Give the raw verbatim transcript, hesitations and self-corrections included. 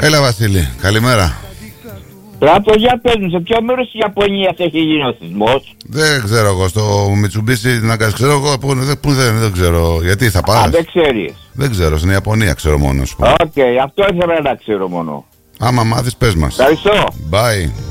Έλα Βασίλη, καλημέρα. Τράπο, για πες μου, σε ποιο μέρος της Ιαπωνίας έχει γίνει ο σεισμός? Δεν ξέρω εγώ, στο Μιτσουμπίσι να κάνεις, ξέρω εγώ, πού, πού δεν, δεν ξέρω, γιατί θα πας. Α, δεν ξέρεις. Δεν ξέρω, στην Ιαπωνία ξέρω μόνο σου. Οκ, okay, αυτό ήθελα να ξέρω μόνο. Άμα μάθεις πες μας. Ευχαριστώ. Bye.